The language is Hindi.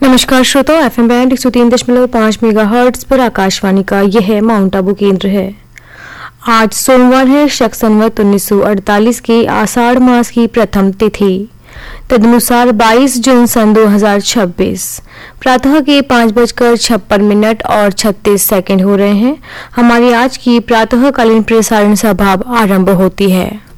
नमस्कार श्रोताओ, एफएम बैंड 103.5 मेगाहर्ट्ज पर आकाशवाणी का यह माउंट आबू केंद्र है। आज सोमवार है, शक संवत 1948 की आषाढ़ मास की प्रथम तिथि, तदनुसार 22 जून सन 2026। प्रातः के 5:56 और 36 सेकंड हो रहे हैं। हमारी आज की प्रातःकालीन प्रसारण सभा आरंभ होती है।